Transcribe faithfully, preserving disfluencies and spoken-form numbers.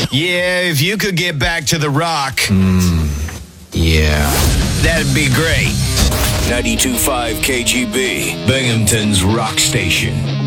Yeah, if you could get back to the rock, Yeah. that'd be great. ninety-two point five K G B. Binghamton's Rock Station.